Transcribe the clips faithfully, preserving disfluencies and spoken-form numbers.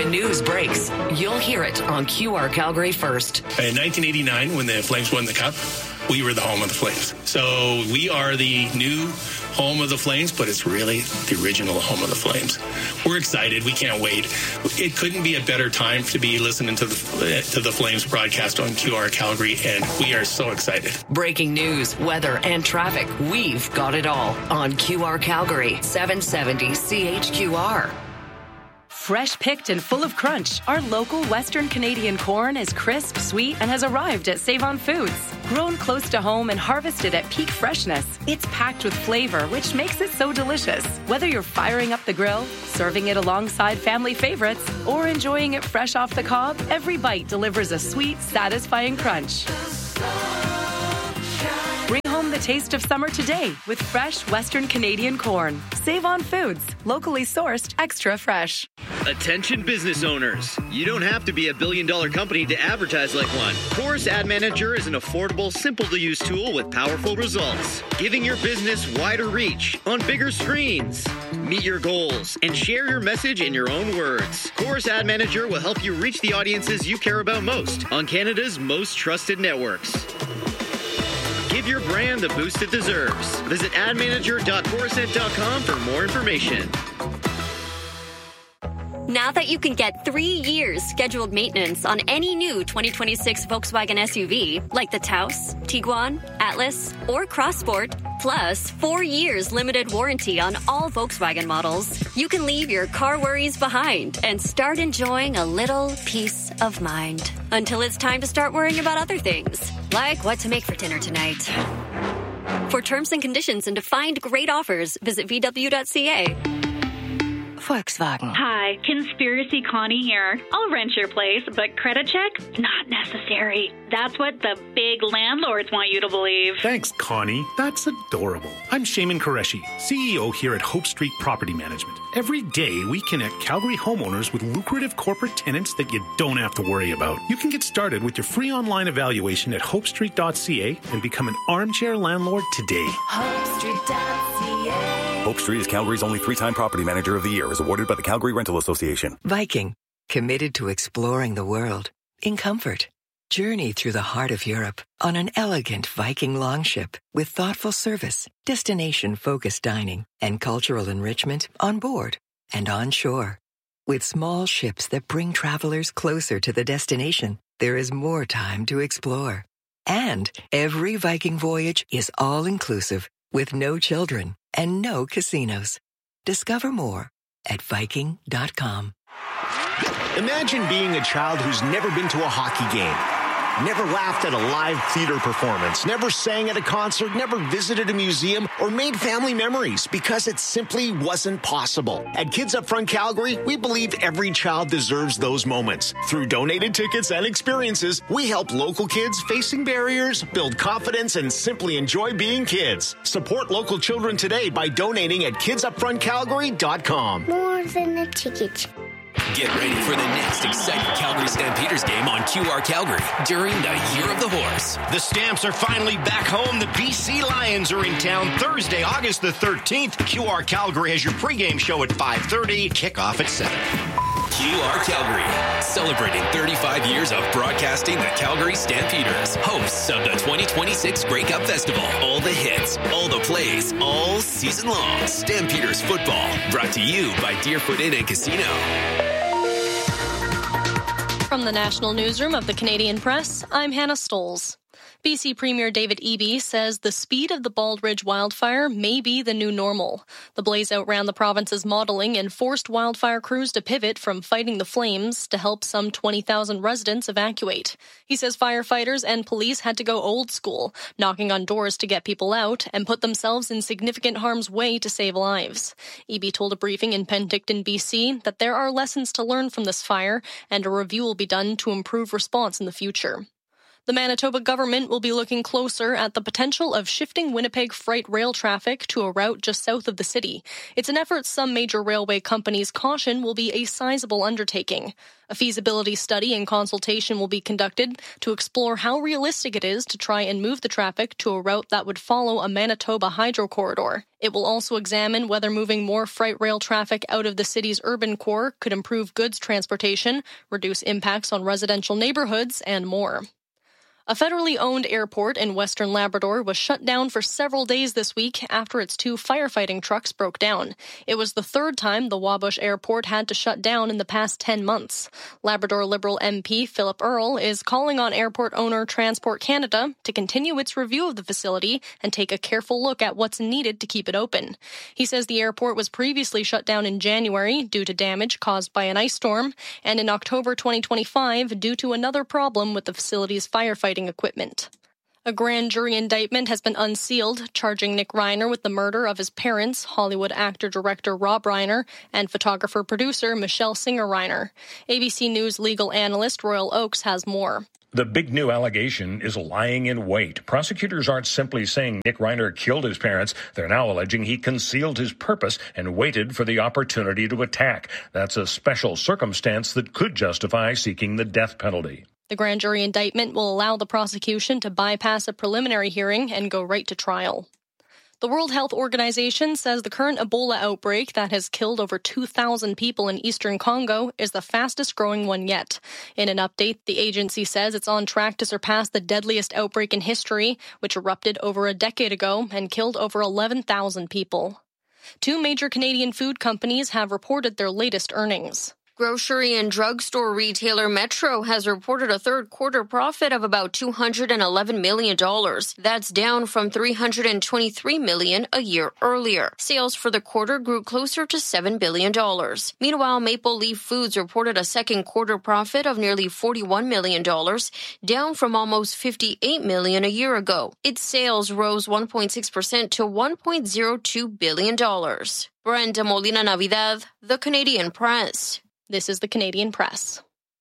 the news breaks, you'll hear it on Q R Calgary first. In nineteen eighty-nine, when the Flames won the Cup, we were the home of the Flames. So we are the new home of the Flames, but it's really the original home of the Flames. We're excited. We can't wait. It couldn't be a better time to be listening to the to the Flames broadcast on Q R Calgary, and we are so excited. Breaking news, weather, and traffic. We've got it all on Q R Calgary, seven seventy C H Q R. Fresh picked and full of crunch, our local Western Canadian corn is crisp, sweet, and has arrived at Save-On Foods. Grown close to home and harvested at peak freshness, it's packed with flavor, which makes it so delicious. Whether you're firing up the grill, serving it alongside family favorites, or enjoying it fresh off the cob, every bite delivers a sweet, satisfying crunch. Bring home the taste of summer today with fresh Western Canadian corn. Save-On Foods, locally sourced, extra fresh. Attention business owners. You don't have to be a billion dollar company to advertise like one. Chorus Ad Manager is an affordable, simple to use tool with powerful results, giving your business wider reach on bigger screens. Meet your goals and share your message in your own words. Chorus Ad Manager will help you reach the audiences you care about most on Canada's most trusted networks. Give your brand the boost it deserves. Visit ad manager dot chorused dot com for more information. Now that you can get three years scheduled maintenance on any new twenty twenty-six Volkswagen S U V, like the Taos, Tiguan, Atlas, or Crossport, plus four years limited warranty on all Volkswagen models, you can leave your car worries behind and start enjoying a little peace of mind. Until it's time to start worrying about other things, like what to make for dinner tonight. For terms and conditions and to find great offers, visit v w dot c a. Volkswagen. Hi, Conspiracy Connie here. I'll rent your place, but credit check? Not necessary. That's what the big landlords want you to believe. Thanks, Connie. That's adorable. I'm Shaman Qureshi, C E O here at Hope Street Property Management. Every day, we connect Calgary homeowners with lucrative corporate tenants that you don't have to worry about. You can get started with your free online evaluation at hope street dot c a and become an armchair landlord today. hope street dot c a. Hope Street is Calgary's only three-time Property Manager of the Year, is awarded by the Calgary Rental Association. Viking, committed to exploring the world in comfort. Journey through the heart of Europe on an elegant Viking longship with thoughtful service, destination-focused dining, and cultural enrichment on board and on shore. With small ships that bring travelers closer to the destination, there is more time to explore. And every Viking voyage is all-inclusive with no children and no casinos. Discover more at viking dot com. Imagine being a child who's never been to a hockey game, never laughed at a live theater performance, never sang at a concert, never visited a museum, or made family memories because it simply wasn't possible. At Kids Up Front Calgary, we believe every child deserves those moments. Through donated tickets and experiences, we help local kids facing barriers build confidence and simply enjoy being kids. Support local children today by donating at kids up front calgary dot com. More than a ticket. Get ready for the next exciting Calgary Stampeders game on Q R Calgary during the Year of the Horse. The Stamps are finally back home. The B C Lions are in town Thursday, August the thirteenth. Q R Calgary has your pregame show at five thirty, kickoff at seven. Q R Calgary, celebrating thirty-five years of broadcasting the Calgary Stampeders, hosts of the twenty twenty-six Grey Cup Festival. All the hits, all the plays, all season long. Stampeders football, brought to you by Deerfoot Inn and Casino. From the National Newsroom of the Canadian Press, I'm Hannah Stolz. B C Premier David Eby says the speed of the Bald Ridge wildfire may be the new normal. The blaze outran the province's modelling and forced wildfire crews to pivot from fighting the flames to help some twenty thousand residents evacuate. He says firefighters and police had to go old school, knocking on doors to get people out and put themselves in significant harm's way to save lives. Eby told a briefing in Penticton, B C, that there are lessons to learn from this fire and a review will be done to improve response in the future. The Manitoba government will be looking closer at the potential of shifting Winnipeg freight rail traffic to a route just south of the city. It's an effort some major railway companies caution will be a sizable undertaking. A feasibility study and consultation will be conducted to explore how realistic it is to try and move the traffic to a route that would follow a Manitoba hydro corridor. It will also examine whether moving more freight rail traffic out of the city's urban core could improve goods transportation, reduce impacts on residential neighborhoods, and more. A federally owned airport in Western Labrador was shut down for several days this week after its two firefighting trucks broke down. It was the third time the Wabush Airport had to shut down in the past ten months. Labrador Liberal M P Philip Earle is calling on airport owner Transport Canada to continue its review of the facility and take a careful look at what's needed to keep it open. He says the airport was previously shut down in January due to damage caused by an ice storm, and in October twenty twenty-five due to another problem with the facility's firefighting equipment. A grand jury indictment has been unsealed, charging Nick Reiner with the murder of his parents, Hollywood actor-director Rob Reiner, and photographer-producer Michelle Singer-Reiner. A B C News legal analyst Royal Oakes has more. The big new allegation is lying in wait. Prosecutors aren't simply saying Nick Reiner killed his parents. They're now alleging he concealed his purpose and waited for the opportunity to attack. That's a special circumstance that could justify seeking the death penalty. The grand jury indictment will allow the prosecution to bypass a preliminary hearing and go right to trial. The World Health Organization says the current Ebola outbreak that has killed over two thousand people in eastern Congo is the fastest growing one yet. In an update, the agency says it's on track to surpass the deadliest outbreak in history, which erupted over a decade ago and killed over eleven thousand people. Two major Canadian food companies have reported their latest earnings. Grocery and drugstore retailer Metro has reported a third quarter profit of about two hundred eleven million dollars. That's down from three hundred twenty-three million dollars a year earlier. Sales for the quarter grew closer to seven billion dollars. Meanwhile, Maple Leaf Foods reported a second quarter profit of nearly forty-one million dollars, down from almost fifty-eight million dollars a year ago. Its sales rose one point six percent to one point zero two billion dollars. Brenda Molina Navidad, The Canadian Press. This is the Canadian Press.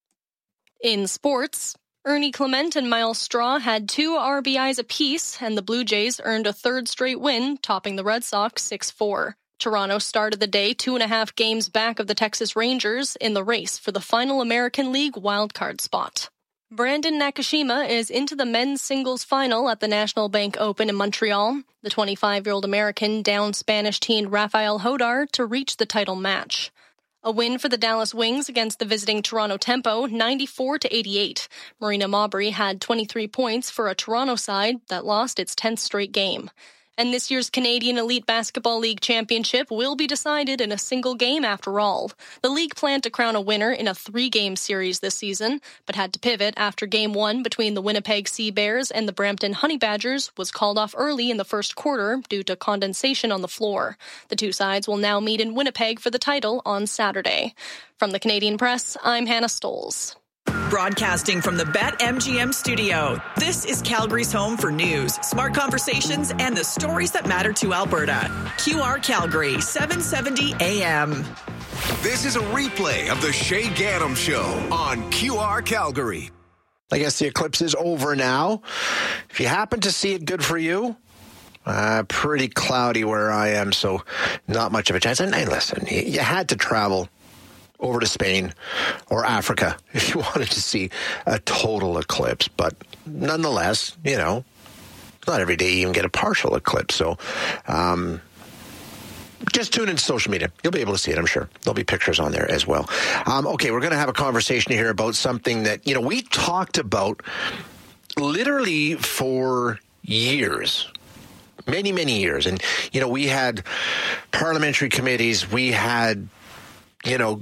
In sports, Ernie Clement and Miles Straw had two R B Is apiece, and the Blue Jays earned a third straight win, topping the Red Sox six four. Toronto started the day two and a half games back of the Texas Rangers in the race for the final American League wildcard spot. Brandon Nakashima is into the men's singles final at the National Bank Open in Montreal. The twenty-five-year-old American downed Spanish teen Rafael Hodar to reach the title match. A win for the Dallas Wings against the visiting Toronto Tempo, ninety-four to eighty-eight. Marina Mabrey had twenty-three points for a Toronto side that lost its tenth straight game. And this year's Canadian Elite Basketball League Championship will be decided in a single game after all. The league planned to crown a winner in a three-game series this season, but had to pivot after Game one between the Winnipeg Sea Bears and the Brampton Honey Badgers was called off early in the first quarter due to condensation on the floor. The two sides will now meet in Winnipeg for the title on Saturday. From the Canadian Press, I'm Hannah Stoles. Broadcasting from the BetMGM studio, this is Calgary's home for news, smart conversations, and the stories that matter to Alberta. Q R Calgary, seven seventy A M. This is a replay of the Shay Gaddam Show on Q R Calgary. I guess the eclipse is over now. If you happen to see it, good for you. Uh, pretty cloudy where I am, so not much of a chance. And hey, listen, you had to travel over to Spain or Africa if you wanted to see a total eclipse. But nonetheless, you know, not every day you even get a partial eclipse. So um, just tune into social media. You'll be able to see it, I'm sure. There'll be pictures on there as well. Um, okay, we're going to have a conversation here about something that, you know, we talked about literally for years. Many, many years. And, you know, we had parliamentary committees. We had, you know,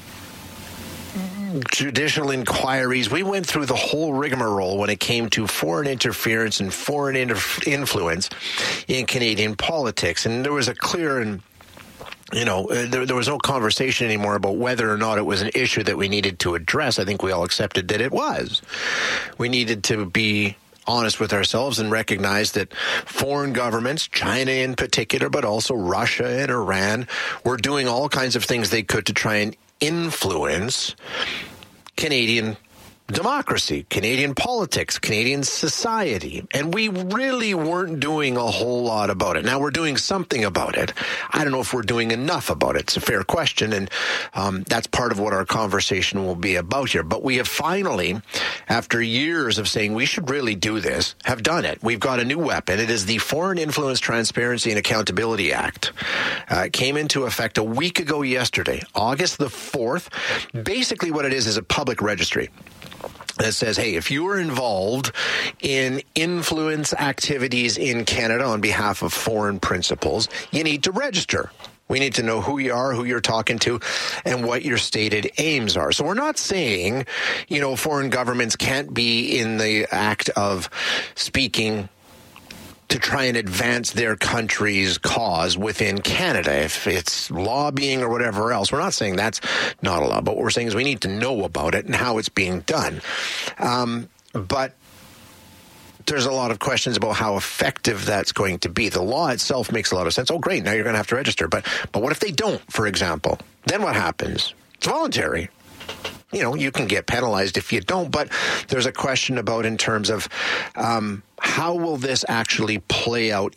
judicial inquiries. We went through the whole rigmarole when it came to foreign interference and foreign inter- influence in Canadian politics. And there was a clear and You know, there, there was no conversation anymore about whether or not it was an issue that we needed to address. I think we all accepted that it was. We needed to be honest with ourselves and recognize that foreign governments, China in particular, but also Russia and Iran, were doing all kinds of things they could to try and influence Canadian democracy, Canadian politics, Canadian society, and we really weren't doing a whole lot about it. Now we're doing something about it. I don't know if we're doing enough about it. It's a fair question, and um, that's part of what our conversation will be about here. But we have finally, after years of saying we should really do this, have done it. We've got a new weapon. It is the Foreign Influence Transparency and Accountability Act. Uh, it came into effect a week ago yesterday, August the fourth. Basically what it is is a public registry that says, hey, if you are involved in influence activities in Canada on behalf of foreign principals, you need to register. We need to know who you are, who you're talking to, and what your stated aims are. So we're not saying, you know, foreign governments can't be in the act of speaking to try and advance their country's cause within Canada, if it's lobbying or whatever else. We're not saying that's not allowed, but what we're saying is we need to know about it and how it's being done. Um, but there's a lot of questions about how effective that's going to be. The law itself makes a lot of sense. Oh, great, now you're going to have to register. But but what if they don't, for example? Then what happens? It's voluntary. You know, you can get penalized if you don't, but there's a question about in terms of um, how will this actually play out